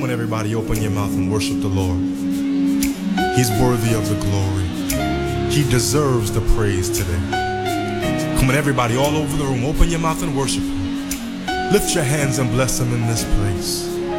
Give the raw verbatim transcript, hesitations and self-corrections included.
on, everybody, open your mouth and worship the Lord. He's worthy of the glory. He deserves the praise today. Come on, everybody, all over the room, open your mouth and worship Him. Lift your hands and bless Him in this place.